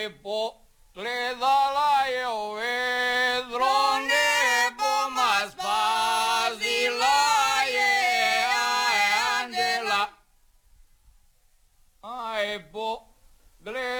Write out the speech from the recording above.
po gledala u vedro, nebo ma spasila je, anđela. Po